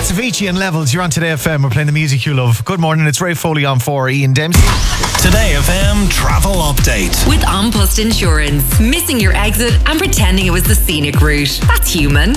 That's Avicii and Levels. You're on Today FM. We're playing the music you love. Good morning. It's Ray Foley on 4. Ian Dempsey. Today FM travel update with An Post Insurance. Missing your exit and pretending it was the scenic route. That's human.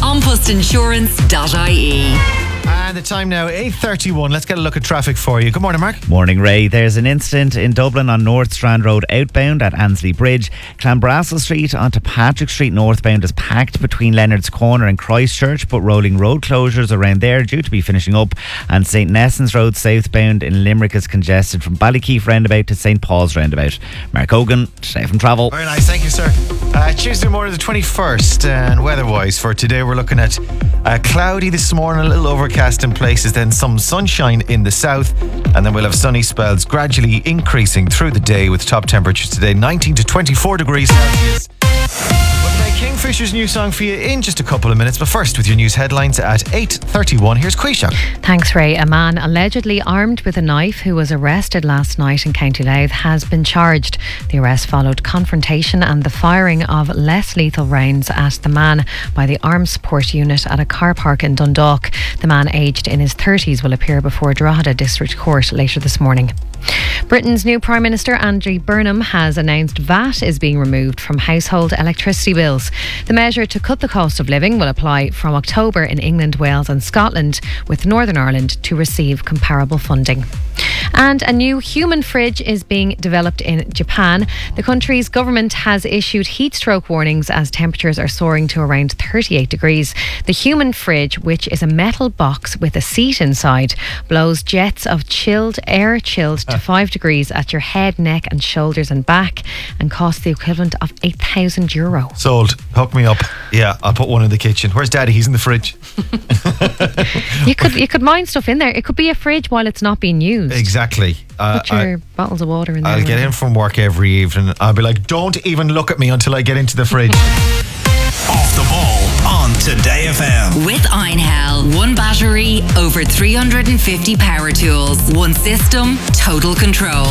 Anpostinsurance.ie. And the time now, 8:31. Let's get a look at traffic for you. Good morning, Mark. Morning, Ray. There's an incident in Dublin on North Strand Road outbound at Annesley Bridge. Clanbrassil Street onto Patrick Street northbound is packed between Leonard's Corner and Christchurch, but rolling road closures around there due to be finishing up. And St Nessans Road southbound in Limerick is congested from Ballykeefe roundabout to St Paul's roundabout. Mark Hogan, Today from Travel. Very nice, thank you, sir. Tuesday morning, the 21st, and weather-wise for today, we're looking at cloudy this morning, a little overcast in places, then some sunshine in the south, and then we'll have sunny spells gradually increasing through the day with top temperatures today 19 to 24 degrees Celsius. We'll play Kingfisher's new song for you in just a couple of minutes, but first with your news headlines at 8:31, here's Quisha. Thanks, Ray. A man allegedly armed with a knife who was arrested last night in County Louth has been charged. The arrest followed confrontation and the firing of less lethal rounds at the man by the Armed Support Unit at a car park in Dundalk. The man, aged in his 30s, will appear before Drogheda District Court later this morning. Britain's new Prime Minister Andy Burnham has announced VAT is being removed from household electricity bills. The measure to cut the cost of living will apply from October in England, Wales and Scotland, with Northern Ireland to receive comparable funding. And a new human fridge is being developed in Japan. The country's government has issued heat stroke warnings as temperatures are soaring to around 38 degrees. The human fridge, which is a metal box with a seat inside, blows jets of chilled air to 5 degrees at your head, neck and shoulders and back, and costs the equivalent of €8,000. Sold. Hook me up. Yeah, I'll put one in the kitchen. Where's Daddy? He's in the fridge. You could mine stuff in there. It could be a fridge while it's not being used. Exactly. Put your bottles of water in there. I'll get in from work every evening. I'll be like, don't even look at me until I get into the fridge. Off the ball on Today FM with Einhell. One battery, over 350 power tools. One system, total control.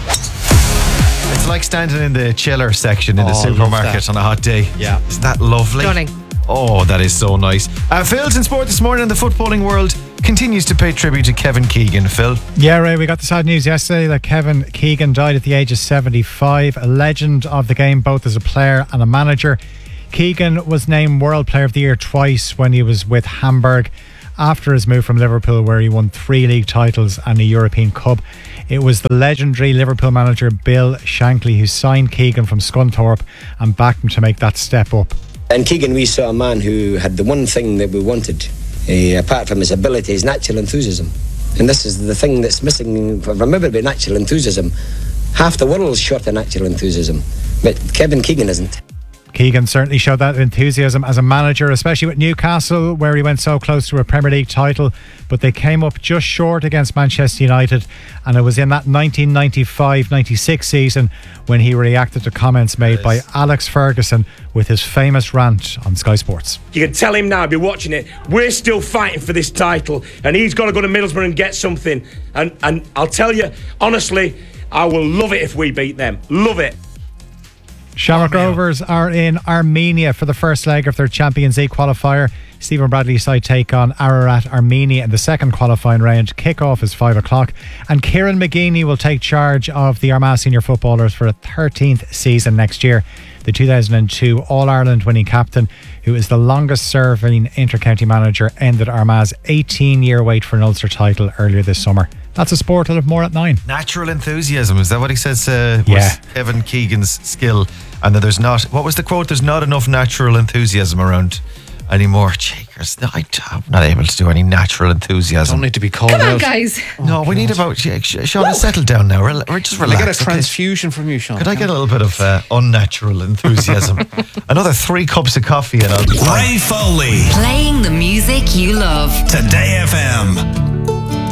It's like standing in the chiller section in the supermarket on a hot day. Yeah. Isn't that lovely? Stunning. Oh, that is so nice. Phil's in sport this morning. The footballing world continues to pay tribute to Kevin Keegan. Phil? Yeah, Ray, we got the sad news yesterday that Kevin Keegan died at the age of 75, a legend of the game both as a player and a manager. Keegan was named World Player of the Year twice when he was with Hamburg after his move from Liverpool, where he won 3 league titles and a European Cup. It was the legendary Liverpool manager Bill Shankly who signed Keegan from Scunthorpe and backed him to make that step up. In Keegan we saw a man who had the one thing that we wanted, apart from his ability, his natural enthusiasm. And this is the thing that's missing from everybody, natural enthusiasm. Half the world's short of natural enthusiasm, but Kevin Keegan isn't. Keegan certainly showed that enthusiasm as a manager, especially with Newcastle, where he went so close to a Premier League title, but they came up just short against Manchester United, and it was in that 1995-96 season when he reacted to comments made by Alex Ferguson with his famous rant on Sky Sports. You can tell him now, I'll be watching it, we're still fighting for this title, and he's got to go to Middlesbrough and get something, and I'll tell you, honestly, I will love it if we beat them. Love it. Shamrock Rovers are in Armenia for the first leg of their Champions League qualifier. Stephen Bradley's side take on Ararat Armenia in the second qualifying round. Kick-off is 5 o'clock. And Kieran McGeeney will take charge of the Armagh senior footballers for a 13th season next year. The 2002 All-Ireland winning captain, who is the longest serving inter-county manager, ended Armagh's 18-year wait for an Ulster title earlier this summer. That's a sport. I'll have more at 9. Natural enthusiasm, is that what he says was Kevin Keegan's skill? And that there's not, what was the quote? There's not enough natural enthusiasm around anymore. Cheekers, I'm not able to do any natural enthusiasm. Don't need to be called Come on, out. guys. No, we need about, Sean, settle down now. We're just relax. I get a transfusion from you, Sean. Could I get a little bit of unnatural enthusiasm? Another 3 cups of coffee and I'll be fine. Ray Foley Playing the music you love. Today FM.